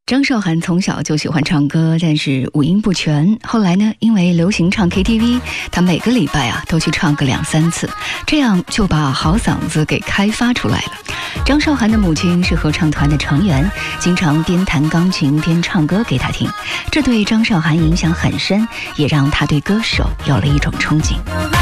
张韶涵从小就喜欢唱歌，但是五音不全。后来呢，因为流行唱 KTV， 她每个礼拜都去唱个2-3次，这样就把好嗓子给开发出来了。张韶涵的母亲是合唱团的成员，经常边弹钢琴边唱歌给她听，这对张韶涵影响很深，也让她对歌手有了一种憧憬。